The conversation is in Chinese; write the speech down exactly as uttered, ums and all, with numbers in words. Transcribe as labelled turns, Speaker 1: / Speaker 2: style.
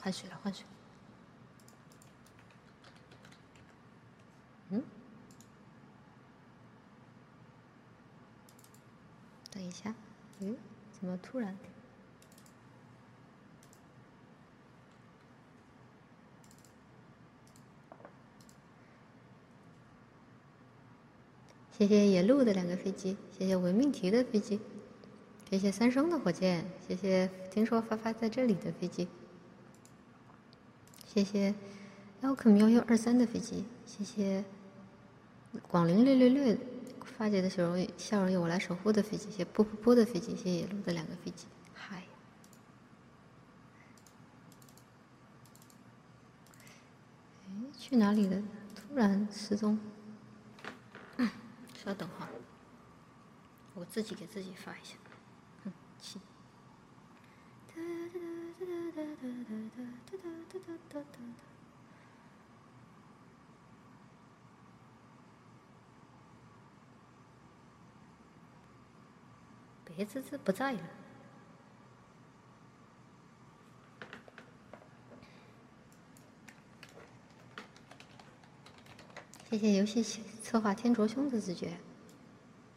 Speaker 1: 换水了，换水。嗯？等一下，嗯，怎么突然？谢谢野鹿的两个飞机，谢谢文命题的飞机，谢谢三生的火箭，谢谢听说发发在这里的飞机，谢谢 Welcome 幺幺二三的飞机，谢谢广陵略略略发姐的笑容笑容由我来守护的飞机，谢谢波波波的飞机，谢谢野鹿的两个飞机，嗨，哎，去哪里了？突然失踪。嗯，稍等哈，我自己给自己发一下。嗯，七。别吱吱不在了。谢谢游戏策划天卓兄的自觉。